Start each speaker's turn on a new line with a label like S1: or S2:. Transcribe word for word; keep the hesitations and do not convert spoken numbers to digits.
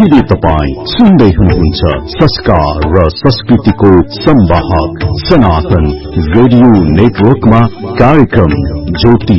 S1: अहिले तपाईँ सुन्दै हुनुहुन्छ संस्कार र संस्कृतिको संवाहक सनातन रेडियो नेटवर्कमा कार्यक्रम ज्योति